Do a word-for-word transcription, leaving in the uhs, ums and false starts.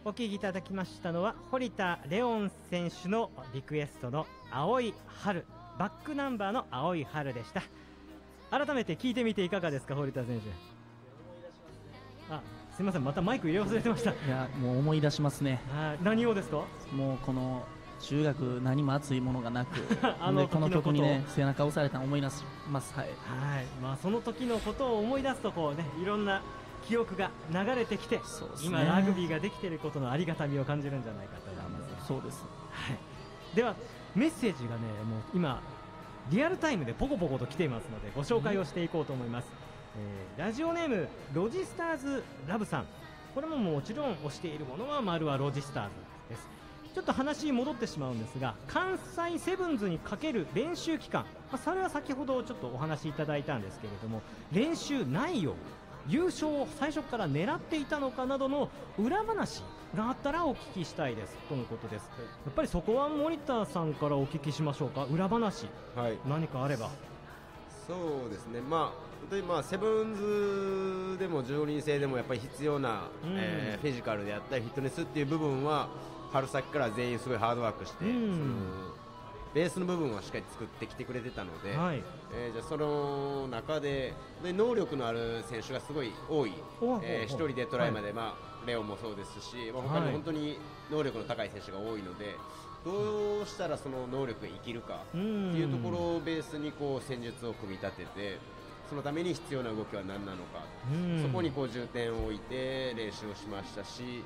お聴きいただきましたのは堀田レオン選手のリクエストの青い春、バックナンバーの青い春でした。改めて聞いてみていかがですか、堀田選手。あ、すみません、またマイク入れ忘れてました。 いや、もう思い出しますね。 あ、何をですか。 もうこの中学何も熱いものがなくあのこの曲にね背中を押されたのを思い出します。はい、 はい、まあ、その時のことを思い出すとこうね、いろんな記憶が流れてきて、 そうですね、 今ラグビーができていることのありがたみを感じるんじゃないかと思います。 そうです、 はい、ではメッセージがね、もう今リアルタイムでポコポコと来ていますのでご紹介をしていこうと思います。えー、ラジオネームロジスターズラブさん、これももちろん推しているものは丸はロジスターズです。ちょっと話に戻ってしまうんですが、関西セブンズにかける練習期間、まあ、それは先ほどちょっとお話しいただいたんですけれども、練習内容、優勝を最初から狙っていたのかなどの裏話があったらお聞きしたいですとのことです。やっぱりそこは森田さんからお聞きしましょうか。裏話、はい、何かあれば。 そうですね、まあ、本当にまあセブンズでもじゅうごにん制でもやっぱり必要な、うん、えー、フィジカルであったりフィットネスっていう部分は春先から全員すごいハードワークして、うん、そのベースの部分をしっかり作ってきてくれてたので、はい、えー、じゃあその中で、で能力のある選手がすごい多い、えー、ひとりでトライまで、はい、まあ、レオもそうですし、まあ、他にも本当に能力の高い選手が多いので、どうしたらその能力が生きるかっていうところをベースにこう戦術を組み立てて、そのために必要な動きは何なのか、そこにこう重点を置いて練習をしましたし、